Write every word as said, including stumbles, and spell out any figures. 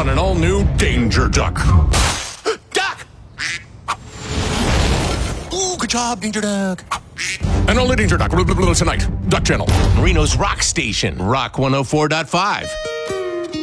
on an all-new Danger Duck. Duck! Ooh, good job, Danger Duck. And only Danger Duck tonight. Duck Channel. Reno's Rock Station, Rock one oh four point five.